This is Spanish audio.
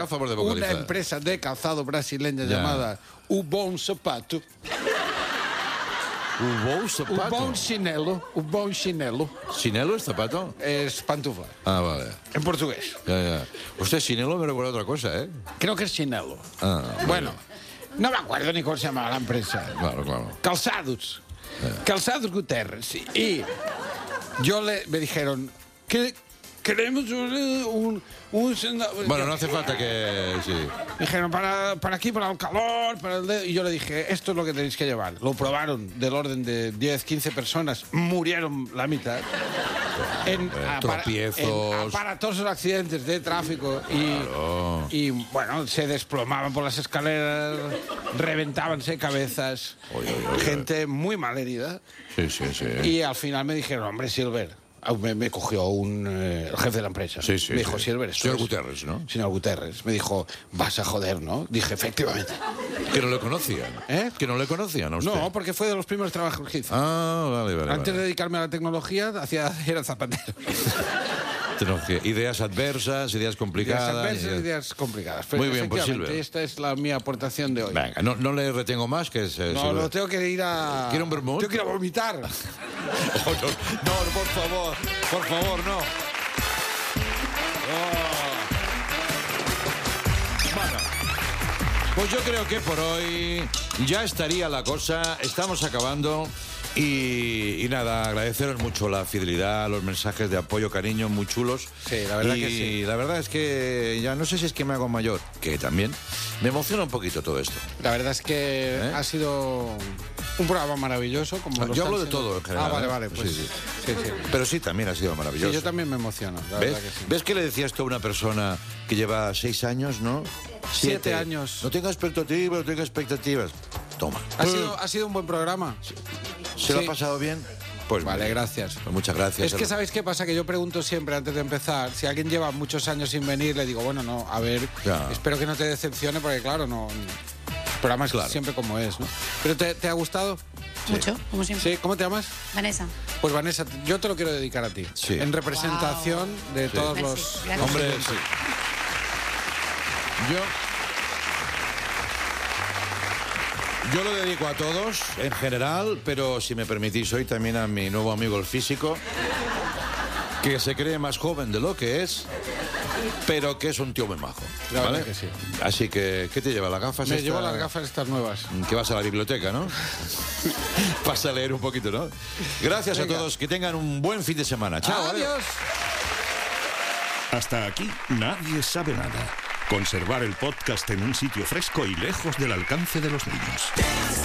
A favor de vocalizar. Una empresa de calzado brasileña llamada O Bom Sapato. O Bom Chinelo. ¿Chinelo es zapato? Es pantufla. Ah, vale. En portugués. Ya. Usted, chinelo me recuerda a otra cosa, ¿eh? Creo que es chinelo. Ah, bueno, no me acuerdo ni cómo se llamaba la empresa. Claro. Calzados. Calzados Guterres. Y me dijeron que queremos un Bueno, no hace falta que... Sí. Dijeron, para aquí, para el calor, para el dedo. Y yo le dije, esto es lo que tenéis que llevar. Lo probaron del orden de 10, 15 personas. Murieron la mitad. Tropiezos. En aparatosos accidentes de tráfico. Y bueno, se desplomaban por las escaleras, reventábanse cabezas. Gente muy mal herida. Sí. Y al final me dijeron, hombre, Silver... Me cogió el jefe de la empresa. Sí. Me dijo, Silver, señor Guterres, ¿no? Señor Guterres. Me dijo, vas a joder, ¿no? Dije, efectivamente. Que no le conocían. Que no le conocían a usted. No, porque fue de los primeros trabajos que hizo. Ah, vale. Antes de dedicarme a la tecnología, era zapatero. Ideas adversas, ideas complicadas. Ideas complicadas. Pero muy bien, pues Silver. Esta es mi aportación de hoy. Venga, no le retengo más, que es... No, tengo que ir a... ¿Quiere un vermut? Tengo que ir a vomitar. No, por favor, no. Bueno, pues yo creo que por hoy ya estaría la cosa. Estamos acabando. Y nada, agradeceros mucho la fidelidad, los mensajes de apoyo, cariño, muy chulos. Sí, la verdad que sí. Y la verdad es que ya no sé si es que me hago mayor, que también me emociona un poquito todo esto. La verdad es que ha sido un programa maravilloso. Como yo hablo de todo en general. Vale, pues sí. Sí. Pero sí, también ha sido maravilloso. Sí, yo también me emociono, la verdad que sí. ¿Ves que le decía esto a una persona que lleva 6 años, no? 7 años. No tenga expectativas. Toma. Ha sido un buen programa. ¿Se lo ha pasado bien? Pues vale, gracias. Pues muchas gracias. Es que ¿sabéis qué pasa? Que yo pregunto siempre antes de empezar, si alguien lleva muchos años sin venir, le digo, bueno, no, a ver, espero que no te decepcione, porque claro, no... El programa es siempre como es, ¿no? ¿Pero te ha gustado? Mucho, como siempre. ¿Sí? ¿Cómo te llamas? Vanessa. Pues Vanessa, yo te lo quiero dedicar a ti. Sí. En representación de todos Merci, los... gracias. Hombre, sí. Yo lo dedico a todos, en general, pero si me permitís hoy también a mi nuevo amigo el físico, que se cree más joven de lo que es, pero que es un tío muy majo. La ¿vale? verdad que sí. Así que, ¿qué te lleva? ¿Las gafas? Me llevo las gafas estas nuevas. Que vas a la biblioteca, ¿no? Vas a leer un poquito, ¿no? Gracias a todos, que tengan un buen fin de semana. Chao, Adiós. Hasta aquí nadie sabe nada. Conservar el podcast en un sitio fresco y lejos del alcance de los niños.